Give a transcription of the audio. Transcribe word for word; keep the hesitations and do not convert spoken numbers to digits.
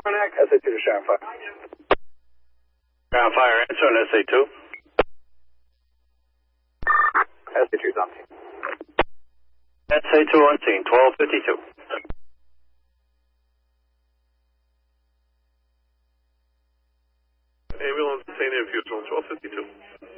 S A two to Sharon Fire. Ground Fire, answer on S A two. S A two's on scene. S A two on scene, twelve fifty-two. Ambulance, Saint Air Fusion, twelve fifty-two.